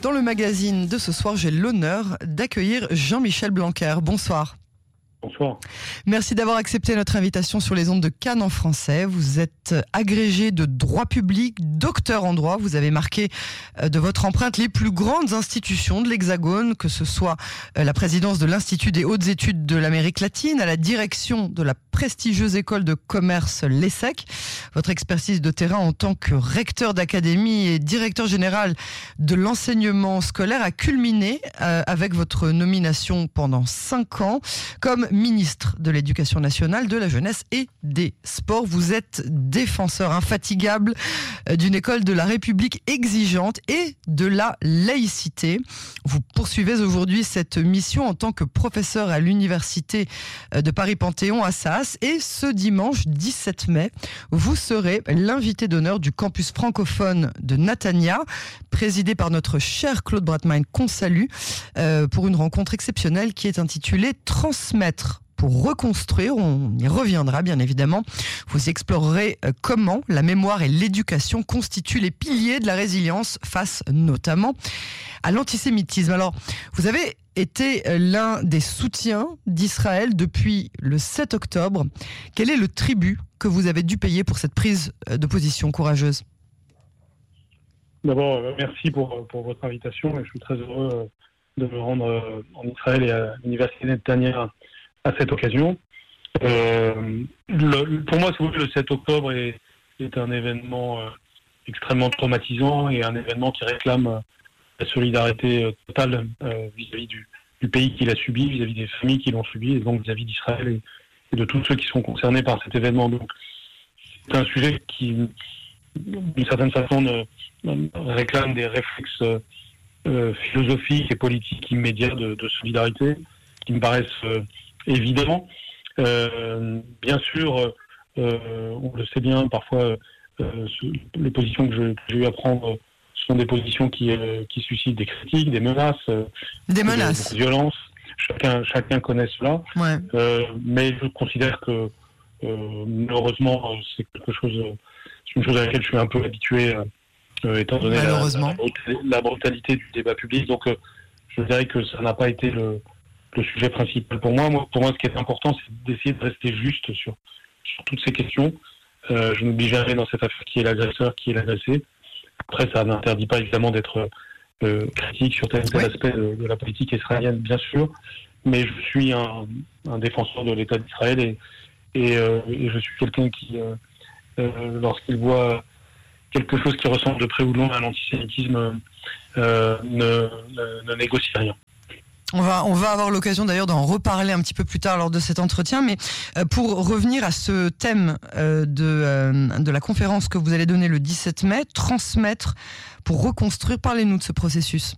Dans le magazine de ce soir, j'ai l'honneur d'accueillir Jean-Michel Blanquer. Bonsoir. Bonsoir. Merci d'avoir accepté notre invitation sur les ondes de Cannes en français. Vous êtes agrégé de droit public, docteur en droit. Vous avez marqué de votre empreinte les plus grandes institutions de l'Hexagone, que ce soit la présidence de l'Institut des hautes études de l'Amérique latine, à la direction de la prestigieuse école de commerce l'ESSEC. Votre expertise de terrain en tant que recteur d'académie et directeur général de l'enseignement scolaire a culminé avec votre nomination pendant 5 ans comme ministre de l'Éducation nationale, de la jeunesse et des sports. Vous êtes défenseur infatigable d'une école de la République exigeante et de la laïcité. Vous poursuivez aujourd'hui cette mission en tant que professeur à l'université de Paris-Panthéon-Assas et ce dimanche 17 mai, vous serez l'invité d'honneur du campus francophone de Natania, présidé par notre cher Claude Bratmain qu'on salue, pour une rencontre exceptionnelle qui est intitulée « Transmettre pour reconstruire ». On y reviendra bien évidemment. Vous explorerez comment la mémoire et l'éducation constituent les piliers de la résilience face notamment à l'antisémitisme. Alors, vous avez été l'un des soutiens d'Israël depuis le 7 octobre. Quel est le tribut que vous avez dû payer pour cette prise de position courageuse ? D'abord, merci pour votre invitation. Et je suis très heureux de me rendre en Israël et à l'université de Netanya à cette occasion. Pour moi, le 7 octobre est un événement extrêmement traumatisant et un événement qui réclame la solidarité totale vis-à-vis du pays qui l'a subi, vis-à-vis des familles qui l'ont subi, et donc vis-à-vis d'Israël et de tous ceux qui sont concernés par cet événement. Donc, c'est un sujet qui, d'une certaine façon, réclame des réflexes philosophiques et politiques immédiats de solidarité qui me paraissent évidents. Bien sûr, on le sait bien, parfois, les positions que j'ai eu à prendre sont des positions qui suscitent des critiques, des menaces, des violences. Chacun connaît cela. Ouais. Mais je considère que malheureusement, c'est une chose à laquelle je suis un peu habitué, étant donné la brutalité du débat public. Donc, je dirais que ça n'a pas été le sujet principal pour moi. Pour moi, ce qui est important, c'est d'essayer de rester juste sur toutes ces questions. Je n'oublie jamais dans cette affaire qui est l'agresseur, qui est l'agressé. Après, ça n'interdit pas évidemment d'être critique sur tel ou tel aspect de la politique israélienne, bien sûr. Mais je suis un défenseur de l'État d'Israël et je suis quelqu'un qui, lorsqu'il voit quelque chose qui ressemble de près ou de loin à l'antisémitisme, ne négocie rien. On va avoir l'occasion d'ailleurs d'en reparler un petit peu plus tard lors de cet entretien, mais pour revenir à ce thème de la conférence que vous allez donner le 17 mai, transmettre pour reconstruire, parlez-nous de ce processus.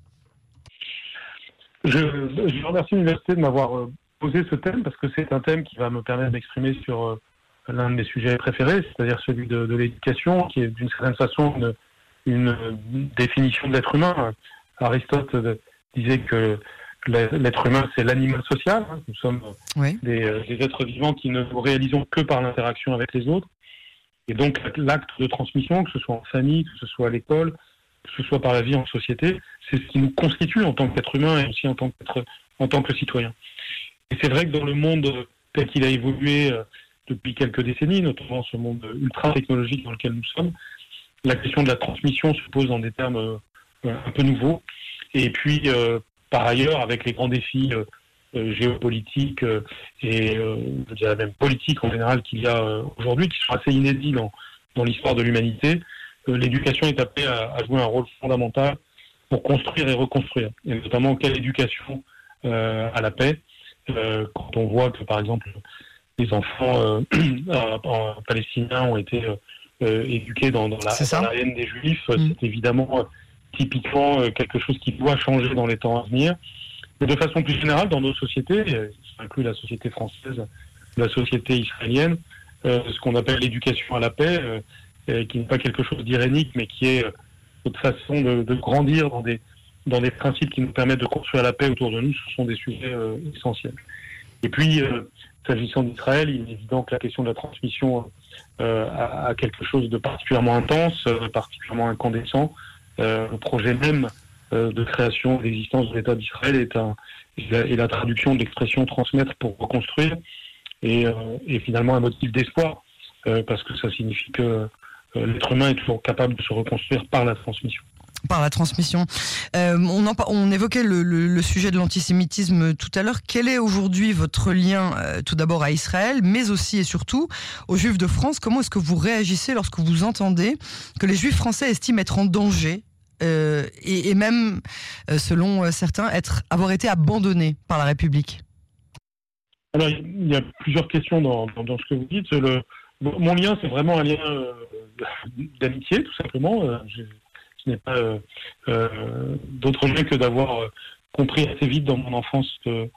Je remercie l'université de m'avoir posé ce thème parce que c'est un thème qui va me permettre d'exprimer sur l'un de mes sujets préférés, c'est-à-dire celui de l'éducation, qui est d'une certaine façon une définition de l'être humain. Aristote disait que l'être humain, c'est l'animal social. Nous sommes des êtres vivants qui ne nous réalisons que par l'interaction avec les autres. Et donc, l'acte de transmission, que ce soit en famille, que ce soit à l'école, que ce soit par la vie en société, c'est ce qui nous constitue en tant qu'être humain et aussi en tant que citoyen. Et c'est vrai que dans le monde tel qu'il a évolué depuis quelques décennies, notamment ce monde ultra-technologique dans lequel nous sommes, la question de la transmission se pose dans des termes un peu nouveaux. Et puis, par ailleurs, avec les grands défis géopolitiques et je dirais même politiques en général qu'il y a aujourd'hui, qui sont assez inédits dans l'histoire de l'humanité, l'éducation est appelée à jouer un rôle fondamental pour construire et reconstruire. Et notamment, quelle éducation à la paix, quand on voit que, par exemple, les enfants palestiniens ont été éduqués dans la haine des Juifs, c'est évidemment typiquement quelque chose qui doit changer dans les temps à venir. Mais de façon plus générale, dans nos sociétés, ça inclut la société française, la société israélienne, ce qu'on appelle l'éducation à la paix, qui n'est pas quelque chose d'irénique, mais qui est notre façon de grandir dans des principes qui nous permettent de construire la paix autour de nous. Ce sont des sujets essentiels. Et puis, s'agissant d'Israël, il est évident que la question de la transmission a quelque chose de particulièrement intense, particulièrement incandescent. Le projet même de création, d'existence de l'État d'Israël est la traduction de l'expression transmettre pour reconstruire et finalement un motif d'espoir parce que ça signifie que l'être humain est toujours capable de se reconstruire par la transmission. Par la transmission. On évoquait le sujet de l'antisémitisme tout à l'heure. Quel est aujourd'hui votre lien, tout d'abord à Israël, mais aussi et surtout aux Juifs de France? Comment est-ce que vous réagissez lorsque vous entendez que les Juifs français estiment être en danger et même, selon certains, avoir été abandonnés par la République? Alors, il y a plusieurs questions dans ce que vous dites. Mon lien, c'est vraiment un lien d'amitié, tout simplement. Je n'ai pas d'autre lien que d'avoir compris assez vite dans mon enfance que,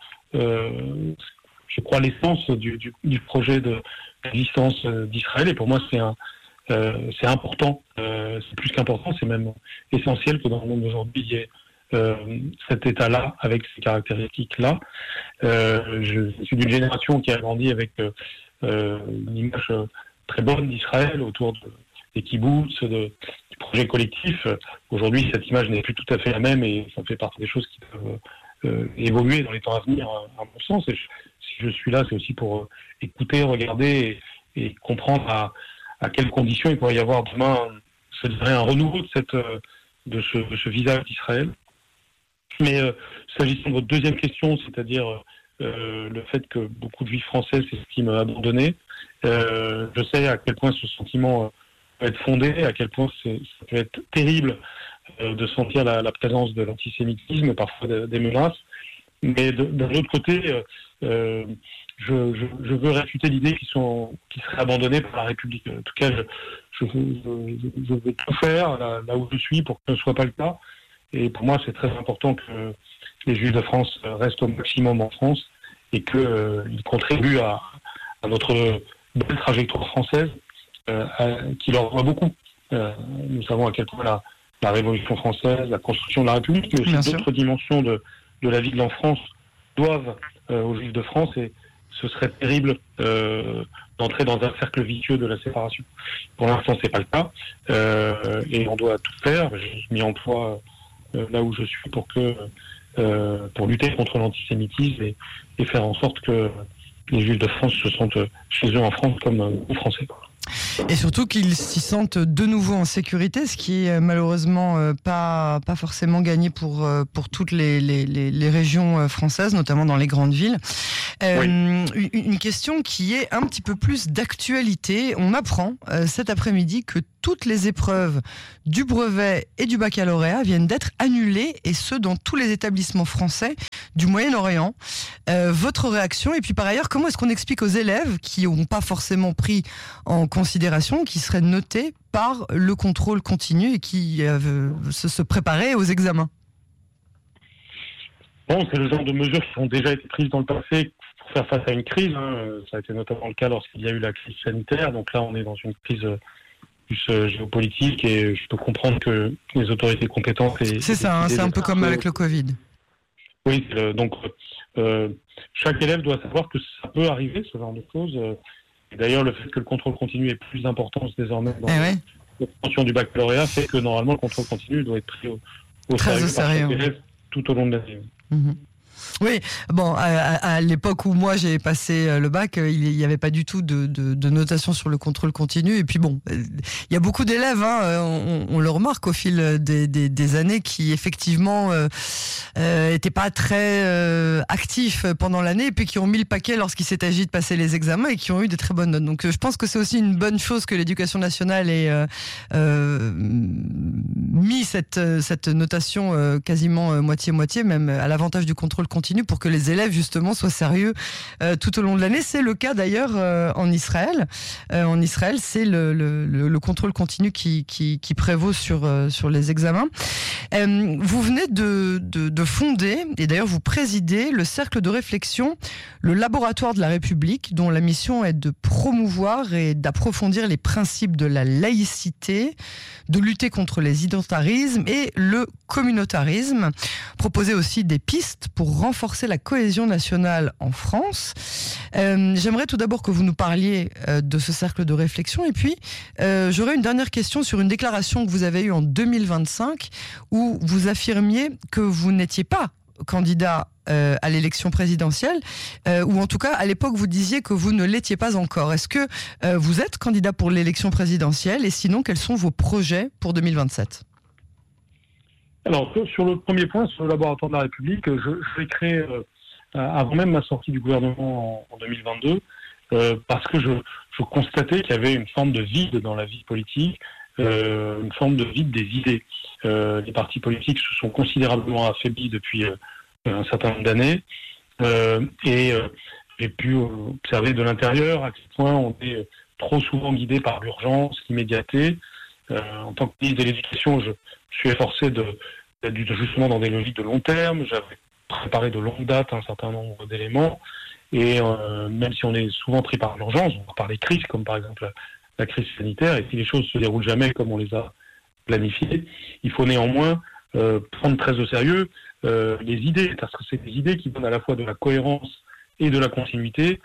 je crois, l'essence du projet d'existence d'Israël. Et pour moi, c'est important. C'est plus qu'important, c'est même essentiel que dans le monde d'aujourd'hui, il y ait cet état-là, avec ces caractéristiques-là. Je suis d'une génération qui a grandi avec une image très bonne d'Israël autour des kibboutz, du projet collectif. Aujourd'hui, cette image n'est plus tout à fait la même et ça fait partie des choses qui peuvent évoluer dans les temps à venir, à mon sens. Et si je suis là, c'est aussi pour écouter, regarder et comprendre à quelles conditions il pourrait y avoir demain, je dirais, un renouveau de ce visage d'Israël. Mais s'agissant de votre deuxième question, c'est-à-dire le fait que beaucoup de Juifs français s'estiment abandonnés, je sais à quel point ce sentiment peut être fondé, à quel point ça peut être terrible de sentir la présence de l'antisémitisme, parfois des menaces. Mais d'un autre côté, je veux réfuter l'idée qu'ils seraient abandonnés par la République. En tout cas, je veux tout faire là où je suis pour que ce ne soit pas le cas. Et pour moi, c'est très important que les Juifs de France restent au maximum en France et qu'ils contribuent à notre belle trajectoire française qui leur doit beaucoup. Nous savons à quel point la Révolution française, la construction de la République, mais aussi d'autres dimensions de la vie de l'enfance doivent aux Juifs de France, et ce serait terrible d'entrer dans un cercle vicieux de la séparation. Pour l'instant, c'est pas le cas, et on doit tout faire. J'ai mis en emploi là où je suis pour lutter contre l'antisémitisme et faire en sorte que les Juifs de France se sentent chez eux en France comme aux Français. Et surtout qu'ils s'y sentent de nouveau en sécurité, ce qui est malheureusement pas forcément gagné pour toutes les régions françaises, notamment dans les grandes villes. Oui. Une question qui est un petit peu plus d'actualité. On apprend cet après-midi que toutes les épreuves du brevet et du baccalauréat viennent d'être annulées, et ce dans tous les établissements français du Moyen-Orient. Votre réaction, et puis par ailleurs, comment est-ce qu'on explique aux élèves qui n'ont pas forcément pris en considération, qui seraient notés par le contrôle continu et qui se préparaient aux examens? Bon, c'est le genre de mesures qui ont déjà été prises dans le passé pour faire face à une crise. Ça a été notamment le cas lorsqu'il y a eu la crise sanitaire. Donc là, on est dans une crise plus géopolitique, et je peux comprendre que les autorités compétentes... C'est ça, c'est un peu comme avec le Covid. Oui, donc chaque élève doit savoir que ça peut arriver, ce genre de choses. Et d'ailleurs, le fait que le contrôle continu ait plus d'importance désormais dans l'obtention du baccalauréat fait que normalement le contrôle continu doit être pris au sérieux par chaque élève tout au long de l'année. Mmh. Oui, bon, à l'époque où moi j'ai passé le bac, il n'y avait pas du tout de notation sur le contrôle continu. Et puis bon, il y a beaucoup d'élèves, on le remarque au fil des années, qui effectivement n'étaient pas très actifs pendant l'année, et puis qui ont mis le paquet lorsqu'il s'est agi de passer les examens et qui ont eu des très bonnes notes. Donc je pense que c'est aussi une bonne chose que l'Éducation nationale ait mis cette notation quasiment moitié-moitié, même à l'avantage du contrôle continu, pour que les élèves justement soient sérieux tout au long de l'année. C'est le cas d'ailleurs en Israël. En Israël, c'est le contrôle continu qui prévaut sur les examens. Vous venez de fonder, et d'ailleurs vous présidez, le cercle de réflexion, le laboratoire de la République, dont la mission est de promouvoir et d'approfondir les principes de la laïcité, de lutter contre les identitarismes et le communautarisme. Proposer aussi des pistes pour pour renforcer la cohésion nationale en France. J'aimerais tout d'abord que vous nous parliez de ce cercle de réflexion. Et puis, j'aurais une dernière question sur une déclaration que vous avez eue en 2025 où vous affirmiez que vous n'étiez pas candidat à l'élection présidentielle, ou en tout cas, à l'époque, vous disiez que vous ne l'étiez pas encore. Est-ce que vous êtes candidat pour l'élection présidentielle et sinon, quels sont vos projets pour 2027 ? Alors, sur le premier point, sur le laboratoire de la République, je l'ai créé avant même ma sortie du gouvernement en 2022, parce que je constatais qu'il y avait une forme de vide dans la vie politique, une forme de vide des idées. Les partis politiques se sont considérablement affaiblis depuis un certain nombre d'années, et j'ai pu observer de l'intérieur à quel point on est trop souvent guidé par l'urgence, l'immédiateté. En tant que ministre de l'Éducation, je suis efforcé d'être justement dans des logiques de long terme. J'avais préparé de longue date un certain nombre d'éléments, et même si on est souvent pris par l'urgence, on va parler de crises, comme par exemple la crise sanitaire, et si les choses se déroulent jamais comme on les a planifiées, il faut néanmoins prendre très au sérieux les idées, parce que c'est des idées qui donnent à la fois de la cohérence et de la continuité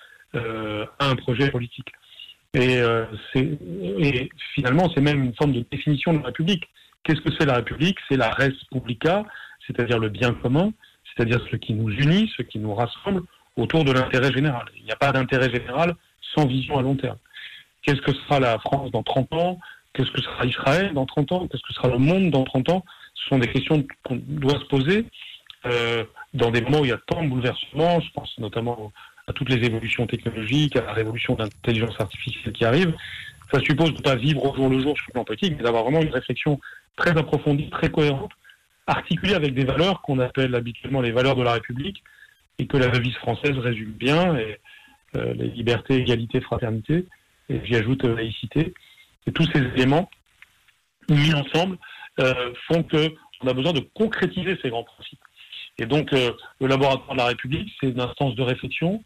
à un projet politique. Et finalement, c'est même une forme de définition de la République. Qu'est-ce que c'est la République ? C'est la res publica, c'est-à-dire le bien commun, c'est-à-dire ce qui nous unit, ce qui nous rassemble autour de l'intérêt général. Il n'y a pas d'intérêt général sans vision à long terme. Qu'est-ce que sera la France dans 30 ans ? Qu'est-ce que sera Israël dans 30 ans ? Qu'est-ce que sera le monde dans 30 ans ? Ce sont des questions qu'on doit se poser dans des moments où il y a tant de bouleversements. Je pense notamment à toutes les évolutions technologiques, à la révolution de l'intelligence artificielle qui arrive. Ça suppose de ne pas vivre au jour le jour sur le plan politique, mais d'avoir vraiment une réflexion très approfondie, très cohérente, articulée avec des valeurs qu'on appelle habituellement les valeurs de la République, et que la devise française résume bien, et les libertés, égalité, fraternité, et j'y ajoute laïcité. Et tous ces éléments mis ensemble font qu'on a besoin de concrétiser ces grands principes. Et donc, le laboratoire de la République, c'est une instance de réflexion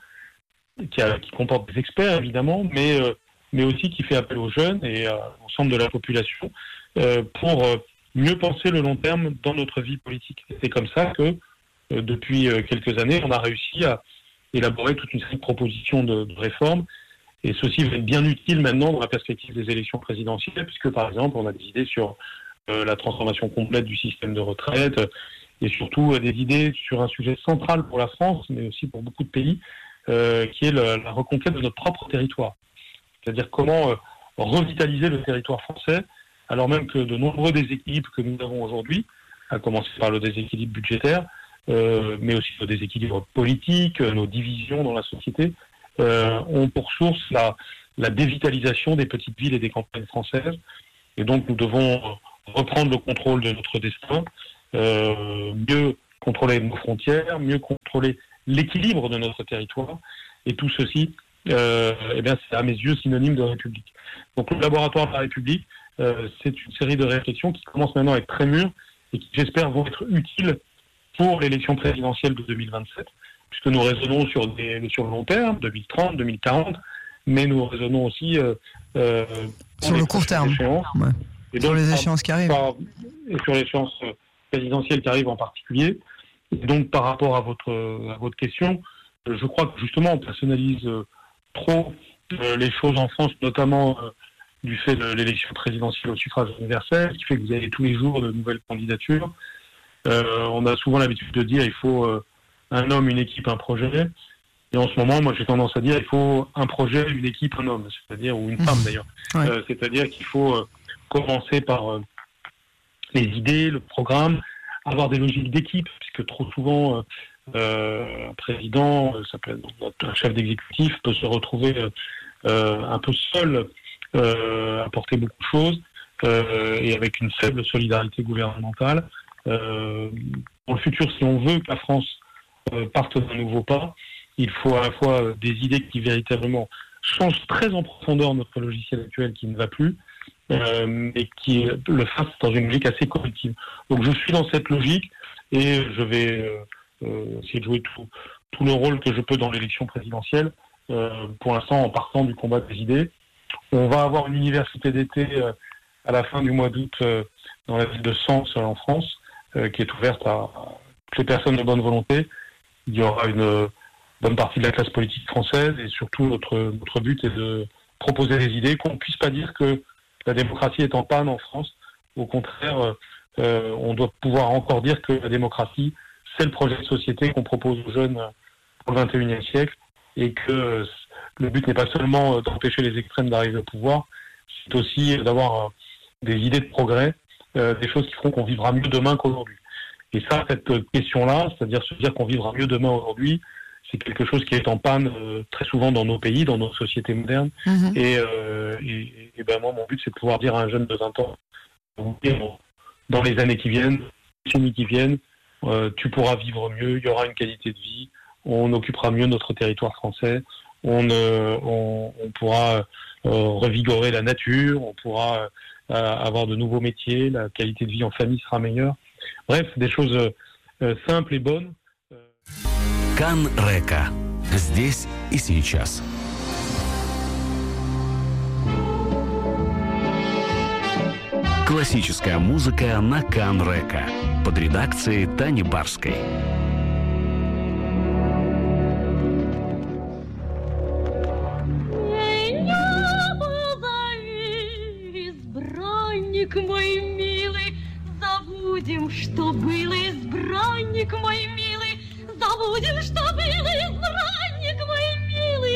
qui comporte des experts, évidemment, mais aussi qui fait appel aux jeunes et à l'ensemble de la population pour mieux penser le long terme dans notre vie politique. Et c'est comme ça que, depuis quelques années, on a réussi à élaborer toute une série de propositions de réformes. Et ceci va être bien utile maintenant dans la perspective des élections présidentielles, puisque, par exemple, on a des idées sur la transformation complète du système de retraite, et surtout des idées sur un sujet central pour la France, mais aussi pour beaucoup de pays, qui est la reconquête de notre propre territoire. C'est-à-dire comment revitaliser le territoire français, alors même que de nombreux déséquilibres que nous avons aujourd'hui, à commencer par le déséquilibre budgétaire, mais aussi le déséquilibre politique, nos divisions dans la société, ont pour source la dévitalisation des petites villes et des campagnes françaises. Et donc nous devons reprendre le contrôle de notre destin, mieux contrôler nos frontières, mieux contrôler l'équilibre de notre territoire. Et tout ceci, c'est à mes yeux synonyme de République. Donc le laboratoire de la République, c'est une série de réflexions qui commencent maintenant à être très mûres et qui, j'espère, vont être utiles pour l'élection présidentielle de 2027, puisque nous raisonnons sur le long terme, 2030, 2040, mais nous raisonnons aussi sur le court terme, et sur les échéances qui arrivent. Et sur l'échéance présidentielle qui arrive en particulier. Et donc par rapport à votre question, je crois que justement on personnalise trop les choses en France, notamment du fait de l'élection présidentielle au suffrage universel, qui fait que vous avez tous les jours de nouvelles candidatures. On a souvent l'habitude de dire il faut un homme, une équipe, un projet. Et en ce moment, moi j'ai tendance à dire il faut un projet, une équipe, un homme, c'est-à-dire, ou une femme d'ailleurs. Ouais. C'est-à-dire qu'il faut commencer par les idées, le programme, avoir des logiques d'équipe, puisque trop souvent un président, un chef d'exécutif peut se retrouver un peu seul à porter beaucoup de choses et avec une faible solidarité gouvernementale. Pour le futur, si on veut que la France parte d'un nouveau pas, il faut à la fois des idées qui véritablement changent très en profondeur notre logiciel actuel qui ne va plus, mais qui le fassent dans une logique assez collective. Donc je suis dans cette logique et je vais essayer de jouer tout le rôle que je peux dans l'élection présidentielle, pour l'instant en partant du combat des idées. On va avoir une université d'été à la fin du mois d'août dans la ville de Sens en France, qui est ouverte à toutes les personnes de bonne volonté. il y aura une bonne partie de la classe politique française, et surtout notre but est de proposer des idées, qu'on ne puisse pas dire que la démocratie est en panne en France. Au contraire, on doit pouvoir encore dire que la démocratie, c'est le projet de société qu'on propose aux jeunes pour le XXIe siècle, et que le but n'est pas seulement d'empêcher les extrêmes d'arriver au pouvoir, c'est aussi d'avoir des idées de progrès, des choses qui feront qu'on vivra mieux demain qu'aujourd'hui. Et ça, cette question-là, c'est-à-dire se dire qu'on vivra mieux demain aujourd'hui, c'est quelque chose qui est en panne très souvent dans nos pays, dans nos sociétés modernes. Mhm. Et ben moi, mon but, c'est de pouvoir dire à un jeune de 20 ans, dans les années qui viennent, les décennies qui viennent, tu pourras vivre mieux, il y aura une qualité de vie, on occupera mieux notre territoire français, on pourra revigorer la nature, on pourra avoir de nouveaux métiers, la qualité de vie en famille sera meilleure. Bref, des choses simples et bonnes. Кан Река. Здесь и сейчас. Классическая музыка на Кан Река под редакцией Тани Барской. Избранник мой милый, забудем, что был избранник мой милый, забудем, что был.